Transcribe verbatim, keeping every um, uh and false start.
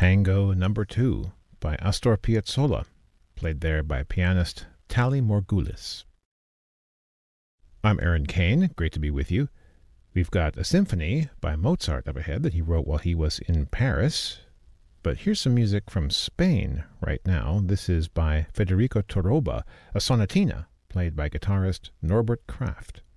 Tango Number Two by Astor Piazzolla, played there by pianist Tally Morgulis. I'm Aaron Kane, great to be with you. We've got a symphony by Mozart up ahead that he wrote while he was in Paris. But here's some music from Spain right now. This is by Federico Torroba, a sonatina played by guitarist Norbert Kraft.